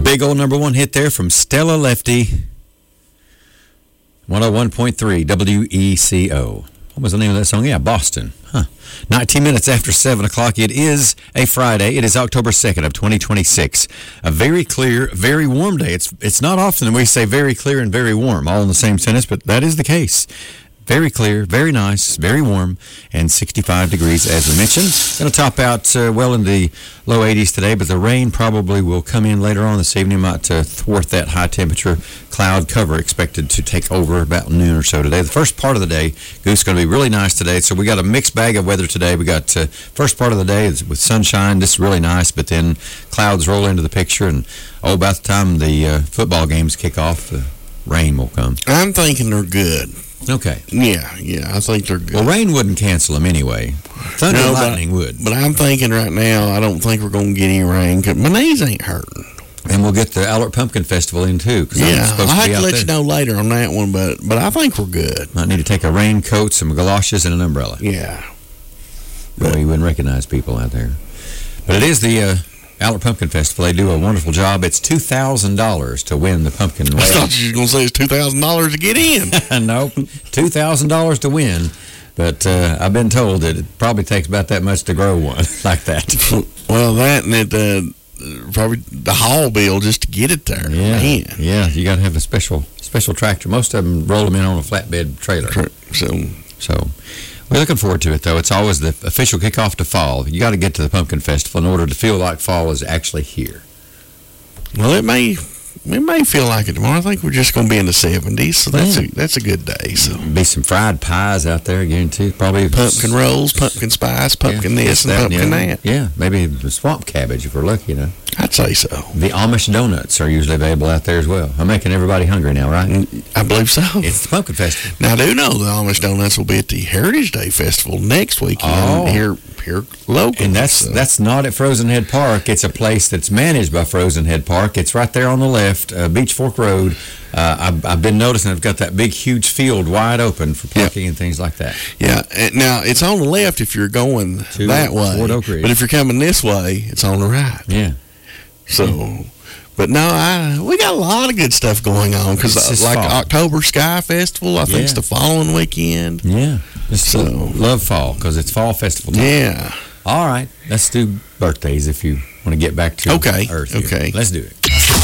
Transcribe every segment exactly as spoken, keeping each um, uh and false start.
Big old number one hit there from Stella Lefty. one oh one point three W E C O. What was the name of that song? Yeah, Boston. Huh. nineteen minutes after seven o'clock. It is a Friday. It is October second of twenty twenty-six. A very clear, very warm day. It's it's not often that we say very clear and very warm all in the same sentence, but that is the case. Very clear, very nice, very warm, and sixty-five degrees, as we mentioned. Going to top out uh, well in the low eighties today, but the rain probably will come in later on this evening. Might uh, thwart that high temperature cloud cover expected to take over about noon or so today. The first part of the day, Goose, going to be really nice today. So we got a mixed bag of weather today. We got uh, first part of the day is with sunshine. This is really nice, but then clouds roll into the picture, and oh, about the time the uh, football games kick off, the rain will come. I'm thinking they're good. Okay. Yeah, yeah, I think they're good. Well, rain wouldn't cancel them anyway. Thunder no, and but, lightning would. But I'm thinking right now, I don't think we're going to get any rain because my knees ain't hurting. And we'll get the Albert Pumpkin Festival in, too. Cause yeah, I'm supposed I'll to have be to out let there. you know later on that one, but, but I think we're good. Might need to take a raincoat, some galoshes, and an umbrella. Yeah. That way you wouldn't recognize people out there. But it is the... Uh, Albert Pumpkin Festival. They do a wonderful job. It's two thousand dollars to win the pumpkin. I thought you were going to say it's two thousand dollars to get in. Nope, two thousand dollars to win. But uh, I've been told that it probably takes about that much to grow one like that. Well, that and it, uh, probably the haul bill just to get it there. Yeah, Man. yeah. You got to have a special special tractor. Most of them roll them in on a flatbed trailer. So, so we're looking forward to it, though. It's always the official kickoff to fall. You got to get to the Pumpkin Festival in order to feel like fall is actually here. Well, it may it may feel like it tomorrow. I think we're just going to be in the seventies, so that's yeah. a that's a good day. So be some fried pies out there again too. Probably pumpkin rolls, pumpkin spice, pumpkin yeah, this and that, pumpkin yeah. that. Yeah, maybe the swamp cabbage if we're lucky, you know. I'd say so. The Amish donuts are usually available out there as well. I'm making everybody hungry now, right? I believe so. It's the Pumpkin Festival. Now, I do know the Amish donuts will be at the Heritage Day Festival next weekend oh. here, here local. And that's so. that's not at Frozen Head Park. It's a place that's managed by Frozen Head Park. It's right there on the left, uh, Beach Fork Road. Uh, I've, I've been noticing I've got that big, huge field wide open for parking yep. and things like that. Yeah. And now, it's on the left if you're going to that way. Fort Oak Ridge. But if you're coming this way, it's on the right. Yeah. So, but no, I we got a lot of good stuff going on because like fall. October Sky Festival, I think it's yeah. the following weekend. Yeah, just so love fall because it's fall festival time. Yeah. All right, let's do birthdays if you want to get back to okay. Earth. Okay, here. Let's do it.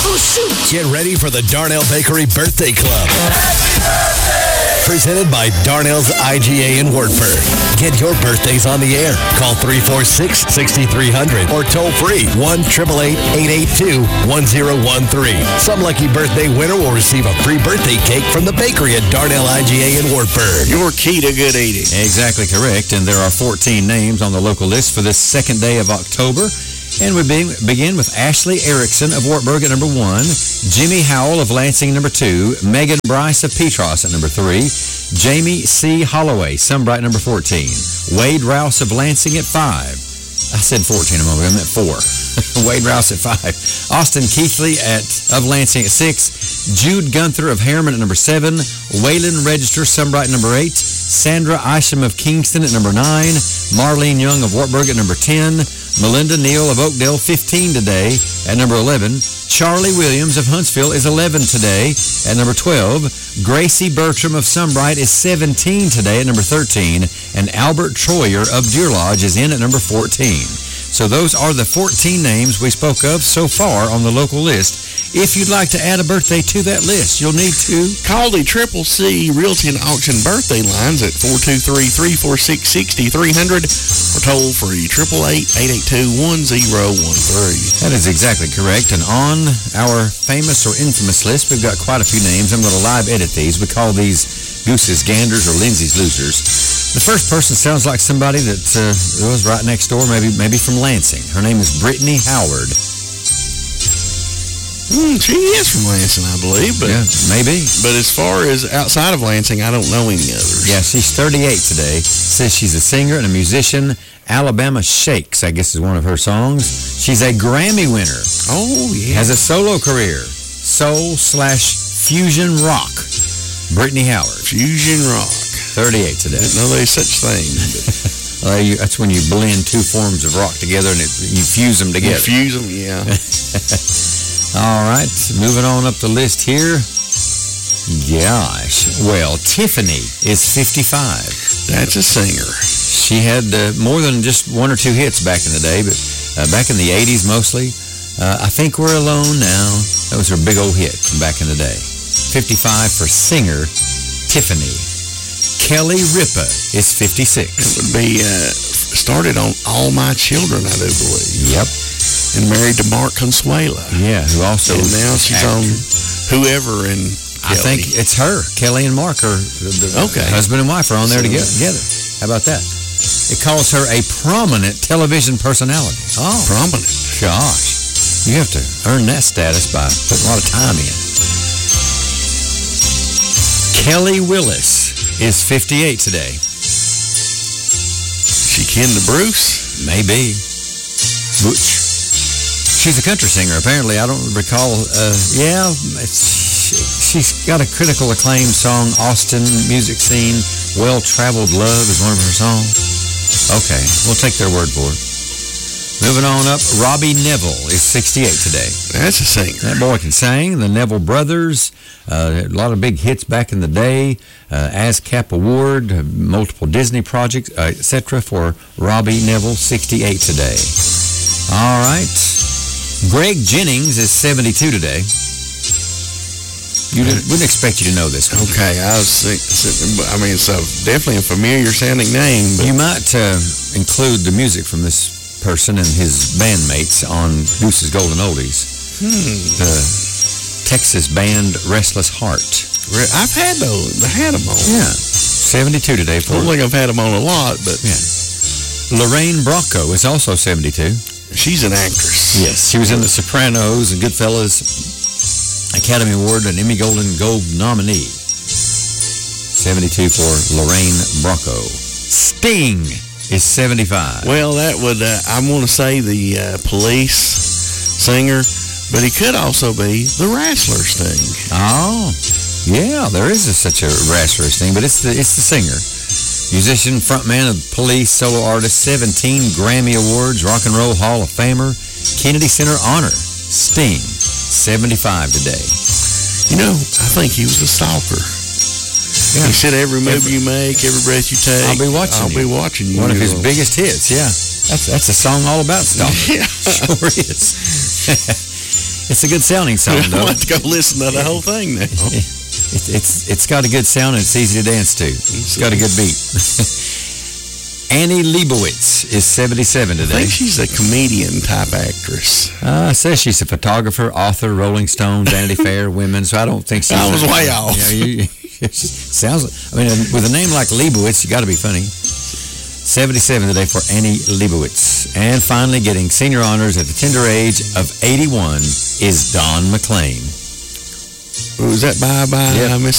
Get ready for the Darnell Bakery Birthday Club. Happy birthday! Presented by Darnell's I G A in Wartburg. Get your birthdays on the air. Call three four six, six three zero zero or toll free one eight eight eight, eight eight two, one zero one three. Some lucky birthday winner will receive a free birthday cake from the bakery at Darnell I G A in Wartburg. Your key to good eating. Exactly correct. And there are fourteen names on the local list for this second day of October. And we begin with Ashley Erickson of Wartburg at number one, Jimmy Howell of Lansing number two, Megan Bryce of Petros at number three, Jamie C. Holloway, Sunbright number fourteen, Wade Rouse of Lansing at five. I said fourteen a moment ago, I meant four. Wade Rouse at five. Austin Keithley at, of Lansing at six, Jude Gunther of Harriman at number seven, Waylon Register, Sunbright number eight, Sandra Isham of Kingston at number nine, Marlene Young of Wartburg at number ten, Melinda Neal of Oakdale, fifteen today at number eleven. Charlie Williams of Huntsville is eleven today at number twelve. Gracie Bertram of Sunbright is seventeen today at number thirteen. And Albert Troyer of Deer Lodge is in at number fourteen. So those are the fourteen names we spoke of so far on the local list. If you'd like to add a birthday to that list, you'll need to call the Triple C Realty and Auction birthday lines at four two three, three four six, six three zero zero or toll free eight eight eight, eight eight two, one zero one three. That is exactly correct. And on our famous or infamous list, we've got quite a few names. I'm going to live edit these. We call these Goose's Ganders or Lindsay's Losers. The first person sounds like somebody that uh, was right next door, maybe maybe from Lansing. Her name is Brittany Howard. Mm, she is from Lansing, I believe. But, yeah, maybe. But as far as outside of Lansing, I don't know any others. Yeah, she's thirty-eight today. Says she's a singer and a musician. Alabama Shakes, I guess, is one of her songs. She's a Grammy winner. Oh, yeah. Has a solo career. Soul slash fusion rock. Brittany Howard. Fusion rock. thirty-eight today. Didn't know there's such thing. Well, you, that's when you blend two forms of rock together and it, you fuse them together. You fuse them, yeah. All right, moving on up the list here. Gosh, well, Tiffany is fifty-five. That's a singer. She had uh, more than just one or two hits back in the day, but uh, back in the eighties mostly. Uh, I Think We're Alone Now. That was her big old hit from back in the day. fifty-five for singer Tiffany. Kelly Ripa is fifty-six. It would be uh, started on All My Children, I do believe. Yep. And married to Mark Consuela. Yeah, who also... And now she's actor. on Whoever and I Kelly. think it's her. Kelly and Mark are the, the Okay. husband and wife are on there So- together. together. How about that? It calls her a prominent television personality. Oh, Prominent. gosh. You have to earn that status by putting a lot of time in. Kelly Willis is fifty-eight today. She kin to Bruce? Maybe. Butch. She's a country singer, apparently. I don't recall. Uh, yeah, it's, she, she's got a critical acclaimed song, Austin Music Scene. Well-Traveled Love is one of her songs. Okay, we'll take their word for it. Moving on up, Robbie Neville is sixty-eight today. That's a singer. That boy can sing. The Neville Brothers, uh, a lot of big hits back in the day. Uh, ASCAP Award, uh, multiple Disney projects, uh, et cetera for Robbie Neville, sixty-eight today. All right. Greg Jennings is seventy-two today. You didn't, wouldn't expect you to know this one. Okay, I was thinking, I mean, it's a, definitely a familiar sounding name, but You might uh, include the music from this person and his bandmates on Goose's Golden Oldies. hmm, The Texas band Restless Heart. re- I've had those. I had them on. Yeah. seventy-two today I for don't think I've had them on a lot, but Yeah. Lorraine Bracco is also seventy-two. she's an actress. Yes. She was in The Sopranos and Goodfellas, Academy Award and Emmy Golden Globe nominee. seventy-two for Lorraine Bracco. Sting is seventy-five. Well, that would, uh, I want to say the uh, Police singer, but he could also be the Wrestler Sting. Oh, yeah, there is a, such a Wrestler's thing, but it's the it's the singer. Musician, frontman of Police, solo artist, seventeen Grammy Awards, Rock and Roll Hall of Famer, Kennedy Center honor. Sting, seventy-five today. You know, I think he was a stalker. Yeah. He said, every move Every- you make, every breath you take, I'll be watching I'll you. be watching you. One of his Well, biggest hits, yeah. That's that's a song all about stalking. Yeah. Sure is. It's a good sounding song, I'll though. have to go listen to the whole thing now. It's, it's it's got a good sound and it's easy to dance to. It's got a good beat. Annie Leibovitz is seventy-seven I today. think she's a comedian type actress. Uh, it says she's a photographer, author, Rolling Stone, Vanity Fair, Women, so I don't think she's... I was a- way off. Yeah, you, sounds... I mean, with a name like Leibovitz, you got to be funny. seventy-seven today for Annie Leibovitz. And finally, getting senior honors at the tender age of eighty-one is Don McLean. Was that Bye Bye Yep. Miss